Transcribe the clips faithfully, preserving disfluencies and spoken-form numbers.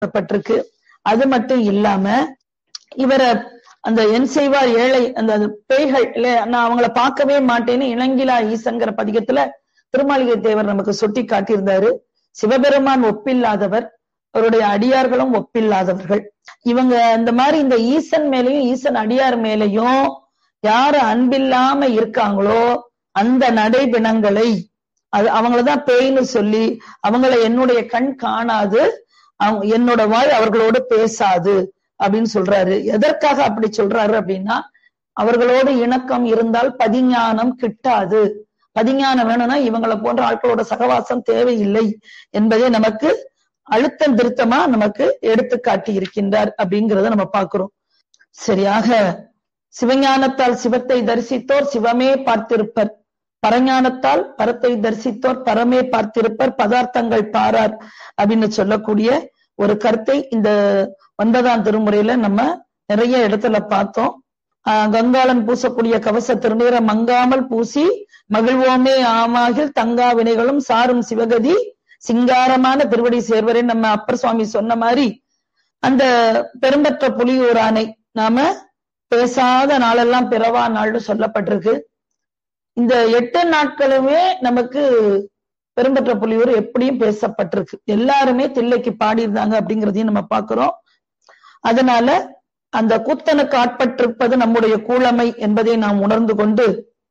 பட்டிருக்கு. அது மட்டும் இல்லாம இவரை அந்த என் செய்வார் ஏழை அந்த பேய்கள் இல்ல, நான் அவங்கள பார்க்கவே மாட்டேன்னு இளங்கிலா ஈசன்கிற பதிகத்துல திருமாளிகை தேவர் நமக்கு சுட்டி காட்டியிருந்தாரு. சிவபெருமான் ஒப்பில்லாதவர், அவருடைய அடியார்களும் ஒப்பில்லாதவர்கள். இவங்க இந்த மாதிரி இந்த ஈசன் மேலையும் ஈசன் அடியார் மேலையும் யாரு அன்பில்லாம இருக்காங்களோ அந்த நடைபிணங்களை அது அவங்களதான் பேய்னு சொல்லி அவங்கள என்னுடைய கண் காணாது, என்னோட வாய் அவர்களோடு பேசாது அப்படின்னு சொல்றாரு. எதற்காக அப்படி சொல்றாரு அப்படின்னா, அவர்களோடு இணக்கம் இருந்தால் பதிஞானம் கிட்டாது. பதிஞானம் வேணும்னா இவங்களை போன்ற ஆட்களோட சகவாசம் தேவையில்லை என்பதை நமக்கு அழுத்தம் திருத்தமா நமக்கு எடுத்து காட்டி இருக்கின்றார் அப்படிங்கிறத நம்ம பார்க்கிறோம். சரியாக சிவஞானத்தால் சிவத்தை தரிசித்தோர் சிவமே பார்த்திருப்பர், பரஞானத்தால் பரத்தை தரிசித்தோர் பரமே பார்த்திருப்பர், பதார்த்தங்கள் பாரார் அப்படின்னு சொல்லக்கூடிய ஒரு கருத்தை இந்த ஒன்பதாம் திருமுறையில நம்ம நிறைய இடத்துல பார்த்தோம். ஆஹ் கங்காளன் பூசக்கூடிய கவச திருநீர மங்காமல் பூசி மகிழ்வோமே ஆமாகில் தங்கா வினைகளும் சாரும் சிவகதி சிங்காரமான திருவடி சேர்வரே நம்ம அப்பர் சுவாமி சொன்ன மாதிரி அந்த பெரும்பற்ற புலியூரானை நாம பேசாத நாளெல்லாம் பிறவா நாள்னு சொல்லப்பட்டிருக்கு. இந்த எட்டு நாட்களுமே நமக்கு பெரும்பற்ற புலியூர் எப்படியும் பேசப்பட்டிருக்கு. எல்லாருமே தில்லைக்கு பாடியிருந்தாங்க அப்படிங்கிறதையும் நம்ம பார்க்கிறோம். அதனால அந்த கூத்தனுக்கு ஆட்பட்டிருப்பது நம்முடைய கூழமை என்பதை நாம் உணர்ந்து கொண்டு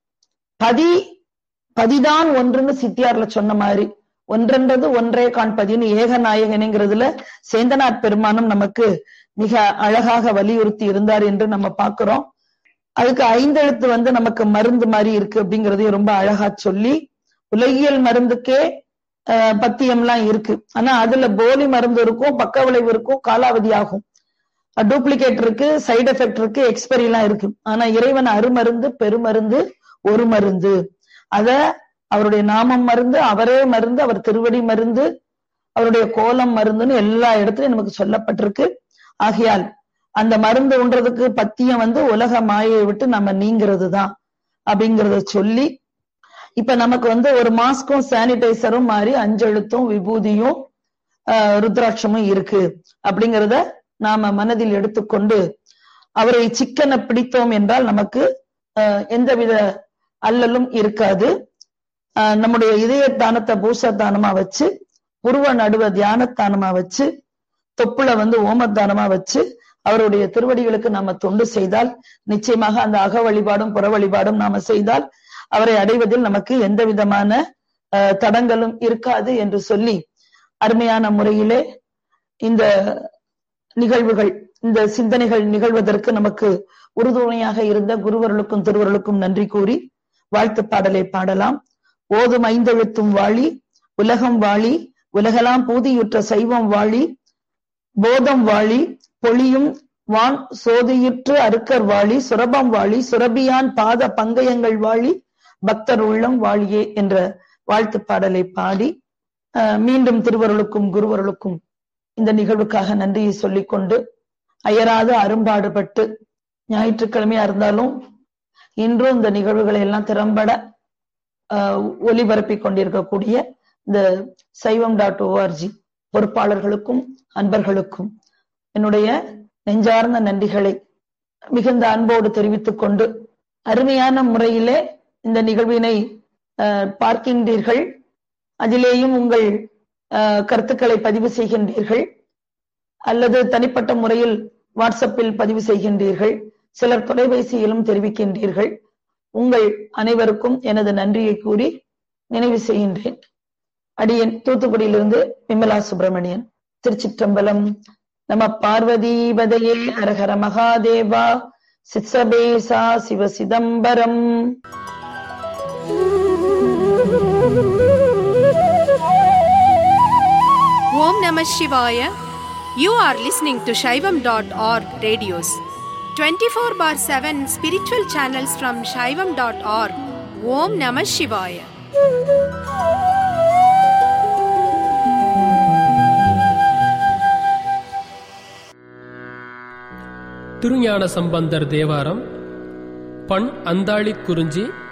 பதி பதிதான் ஒன்றுன்னு சித்தியார்ல சொன்ன மாதிரி ஒன்றென்றது ஒன்றே காண்பதின்னு ஏகநாயகனுங்கிறதுல சேந்தனார் பெருமானும் நமக்கு மிக அழகாக வலியுறுத்தி இருந்தார் என்று நம்ம பார்க்கிறோம். அதுக்கு ஐந்தெழுத்து வந்து நமக்கு மருந்து மாதிரி இருக்கு அப்படிங்கறதையும் ரொம்ப அழகா சொல்லி, உலகியல் மருந்துக்கே அஹ் பத்தியம்லாம் இருக்கு. ஆனா அதுல போலி மருந்து இருக்கும், பக்க விளைவு இருக்கும், காலாவதி ஆகும், டூப்ளிகேட் இருக்கு, சைடு எஃபெக்ட் இருக்கு, எக்ஸ்பெரி எல்லாம் இருக்கு. ஆனா இறைவன் அருமருந்து பெருமருந்து ஒரு மருந்து. அத அவருடைய நாமம் மருந்து, அவரே மருந்து, அவர் திருவடி மருந்து, அவருடைய கோலம் மருந்துன்னு எல்லா இடத்துலயும் நமக்கு சொல்லப்பட்டிருக்கு. ஆகையால் அந்த மருந்து உண்றதுக்கு பத்தியம் வந்து உலக மாயை விட்டு நம்ம நீங்கிறது தான் அப்படிங்கறத சொல்லி, இப்ப நமக்கு வந்து ஒரு மாஸ்கும் சானிடைசரும் மாதிரி அஞ்செழுத்தும் விபூதியும் ஆஹ் ருத்ராட்சமும் இருக்கு அப்படிங்கிறத நாம மனதில் எடுத்துக்கொண்டு அவரை சிக்கன பிடித்தோம் என்றால் நமக்கு அஹ் எந்தவித அல்லலும் இருக்காது. அஹ் நம்முடைய இதய தானத்தை பூசத்தானமா வச்சு, புருவ நடுவ தியானத்தானமா வச்சு, தொப்புள வந்து ஓமத்தானமா வச்சு அவருடைய திருவடிகளுக்கு நாம தொண்டு செய்தால் நிச்சயமாக அந்த அக வழிபாடும் புற வழிபாடும் நாம செய்தால் அவரை அடைவதில் நமக்கு எந்த விதமான அஹ் தடங்களும் இருக்காது என்று சொல்லி அருமையான முறையிலே இந்த நிகழ்வுகள் இந்த சிந்தனைகள் நிகழ்வதற்கு நமக்கு உறுதுணையாக இருந்த குருவர்களுக்கும் திருவர்களுக்கும் நன்றி கூறி வாழ்த்து பாடலை பாடலாம். ஓதும் ஐந்தெழுத்தும் வாழி உலகம் வாழி உலகெல்லாம் பூதியுற்ற சைவம் வாழி போதம் வாழி பொழியும் வான் சோதியுற்று அருக்கர் வாழி சுரபம் வாழி சுரபியான் பாத பங்கயங்கள் வாழி பக்தர் உள்ளம் வாழியே என்ற வாழ்த்து பாடலை பாடி மீண்டும் திருவருளுக்கும் குருவருளுக்கும் இந்த நிகழ்வுக்காக நன்றியை சொல்லிக்கொண்டு, அயராத அரும்பாடுபட்டு ஞாயிற்றுக்கிழமையா இருந்தாலும் இன்றும் இந்த நிகழ்வுகளை எல்லாம் திறம்பட அஹ் ஒலிபரப்பி கொண்டிருக்கக்கூடிய இந்த சைவம் டாட் ஓஆர்ஜி பொறுப்பாளர்களுக்கும் அன்பர்களுக்கும் என்னுடைய நெஞ்சார்ந்த நன்றிகளை மிகுந்த அன்போடு தெரிவித்துக் கொண்டு, அருமையான முறையிலே இந்த நிகழ்வினை அஹ் பார்க்கின்றீர்கள், அதிலேயும் உங்கள் கருத்துக்களை பதிவு செய்கின்றீர்கள், அல்லது தனிப்பட்ட முறையில் வாட்ஸ்அப்பில் பதிவு செய்கின்றீர்கள், சிலர் தொலைபேசியிலும் தெரிவிக்கின்றீர்கள். உங்கள் அனைவருக்கும் எனது நன்றியை கூறி நினைவு செய்கின்றேன். அடியன் தூத்துக்குடியிலிருந்து விமலா சுப்பிரமணியன். திருச்சிற்றம்பலம். நம பார்வதீபதையே ஹரஹர மகாதேவா. சித்சபேசா சிவ Chidambaram. Om Namah Shivaya. You are listening to Shaivam dot org radios. twenty-four bar seven spiritual channels from Shaivam dot org. Om Namah Shivaya. Thirugnana Sambandar Thevaram. பண் அந்தாளி குறிஞ்சி.